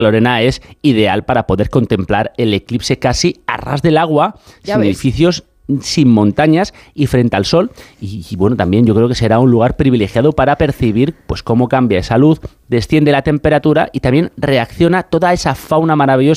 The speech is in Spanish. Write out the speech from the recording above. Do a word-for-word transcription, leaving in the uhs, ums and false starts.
Lorena, es ideal para poder contemplar el eclipse casi a ras del agua, Ya sin ves. edificios, sin montañas y frente al sol. Y, y bueno, también yo creo que será un lugar privilegiado para percibir pues cómo cambia esa luz, desciende la temperatura y también reacciona toda esa fauna maravillosa